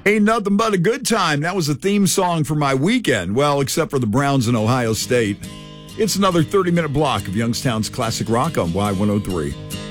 Ain't nothing but a good time. That was a theme song for my weekend. Well, except for the Browns in Ohio State. It's another 30-minute block of Youngstown's classic rock on Y103.